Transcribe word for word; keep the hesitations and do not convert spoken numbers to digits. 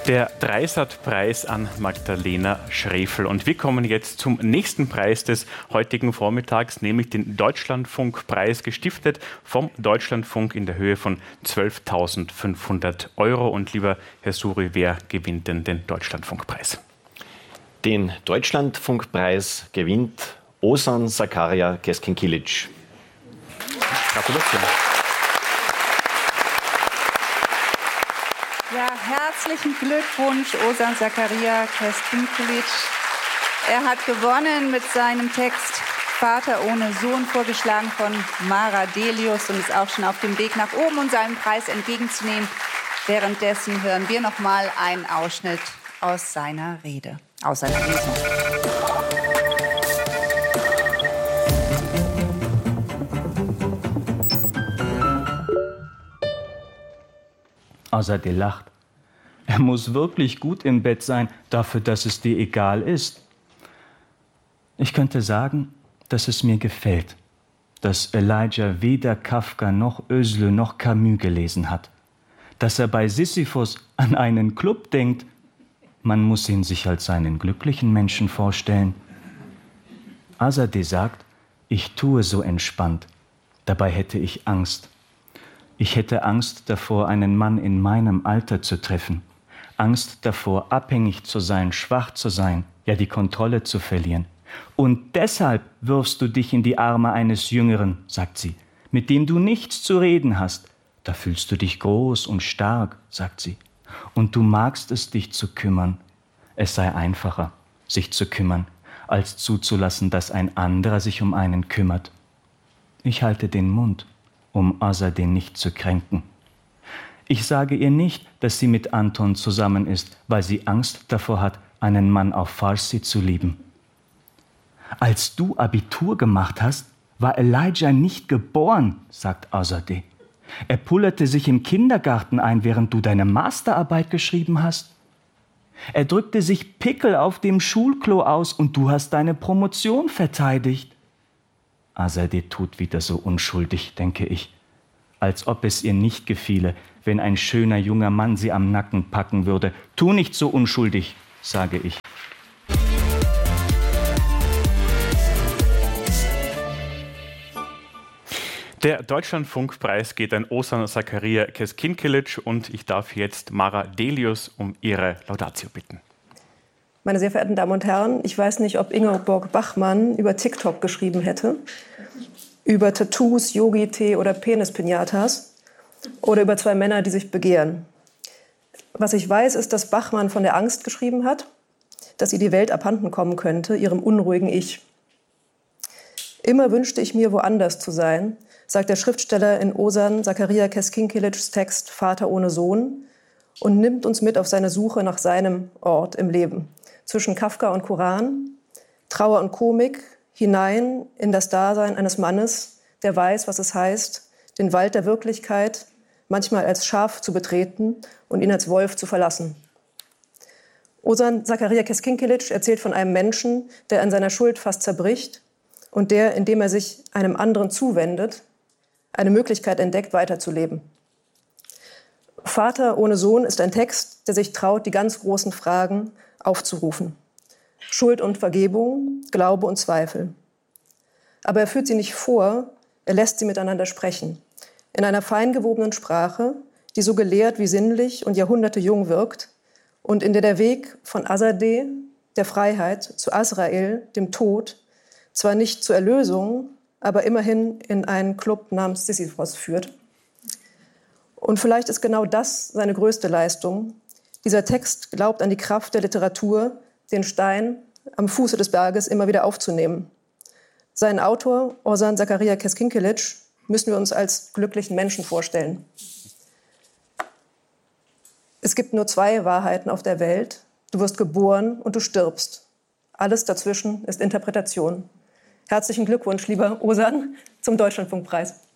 Der Dreisat-Preis an Magdalena Schrefel. Und wir kommen jetzt zum nächsten Preis des heutigen Vormittags, nämlich den Deutschlandfunkpreis, gestiftet vom Deutschlandfunk in der Höhe von zwölftausendfünfhundert Euro. Und lieber Herr Suri, wer gewinnt denn den Deutschlandfunkpreis? Den Deutschlandfunkpreis gewinnt Ozan Zakaria Keskinkilic. Gratulation. Ja, herzlichen Glückwunsch, Ozan Zakaria Keskinkilic. Er hat gewonnen mit seinem Text Vater ohne Sohn, vorgeschlagen von Mara Delius, und ist auch schon auf dem Weg nach oben, um seinen Preis entgegenzunehmen. Währenddessen hören wir noch mal einen Ausschnitt aus seiner Rede, aus seiner Lesung. Azadeh lacht. Er muss wirklich gut im Bett sein, dafür, dass es dir egal ist. Ich könnte sagen, dass es mir gefällt, dass Elijah weder Kafka noch Özlü noch Camus gelesen hat. Dass er bei Sisyphus an einen Club denkt, man muss ihn sich als einen glücklichen Menschen vorstellen. Azadeh sagt, ich tue so entspannt, dabei hätte ich Angst. Ich hätte Angst davor, einen Mann in meinem Alter zu treffen. Angst davor, abhängig zu sein, schwach zu sein, ja die Kontrolle zu verlieren. Und deshalb wirfst du dich in die Arme eines Jüngeren, sagt sie, mit dem du nichts zu reden hast. Da fühlst du dich groß und stark, sagt sie. Und du magst es, dich zu kümmern. Es sei einfacher, sich zu kümmern, als zuzulassen, dass ein anderer sich um einen kümmert. Ich halte den Mund, um Azadeh nicht zu kränken. Ich sage ihr nicht, dass sie mit Anton zusammen ist, weil sie Angst davor hat, einen Mann auf Farsi zu lieben. Als du Abitur gemacht hast, war Elijah nicht geboren, sagt Azadeh. Er pullerte sich im Kindergarten ein, während du deine Masterarbeit geschrieben hast. Er drückte sich Pickel auf dem Schulklo aus und du hast deine Promotion verteidigt. Azadeh tut wieder so unschuldig, denke ich, als ob es ihr nicht gefiele, wenn ein schöner junger Mann sie am Nacken packen würde. Tu nicht so unschuldig, sage ich. Der Deutschlandfunkpreis geht an Ozan Zakaria Keskinkilic und ich darf jetzt Mara Delius um ihre Laudatio bitten. Meine sehr verehrten Damen und Herren, ich weiß nicht, ob Ingeborg Bachmann über TikTok geschrieben hätte, über Tattoos, Yogi-Tee oder Penis-Pinatas oder über zwei Männer, die sich begehren. Was ich weiß, ist, dass Bachmann von der Angst geschrieben hat, dass ihr die Welt abhanden kommen könnte, ihrem unruhigen Ich. Immer wünschte ich mir, woanders zu sein, sagt der Schriftsteller in Ozan Zakaria Keskinkilics Text Vater ohne Sohn und nimmt uns mit auf seine Suche nach seinem Ort im Leben. Zwischen Kafka und Koran, Trauer und Komik, hinein in das Dasein eines Mannes, der weiß, was es heißt, den Wald der Wirklichkeit manchmal als Schaf zu betreten und ihn als Wolf zu verlassen. Ozan Zakaria Keskinkilic erzählt von einem Menschen, der an seiner Schuld fast zerbricht und der, indem er sich einem anderen zuwendet, eine Möglichkeit entdeckt, weiterzuleben. Vater ohne Sohn ist ein Text, der sich traut, die ganz großen Fragen aufzurufen. Schuld und Vergebung, Glaube und Zweifel. Aber er führt sie nicht vor, er lässt sie miteinander sprechen. In einer feingewobenen Sprache, die so gelehrt wie sinnlich und jahrhundertejung wirkt und in der der Weg von Azadeh, der Freiheit, zu Azrael, dem Tod, zwar nicht zur Erlösung, aber immerhin in einen Club namens Sisyphos führt. Und vielleicht ist genau das seine größte Leistung. Dieser Text glaubt an die Kraft der Literatur, den Stein am Fuße des Berges immer wieder aufzunehmen. Seinen Autor, Ozan Zakaria Keskinkilic, müssen wir uns als glücklichen Menschen vorstellen. Es gibt nur zwei Wahrheiten auf der Welt. Du wirst geboren und du stirbst. Alles dazwischen ist Interpretation. Herzlichen Glückwunsch, lieber Ozan, zum Deutschlandfunkpreis.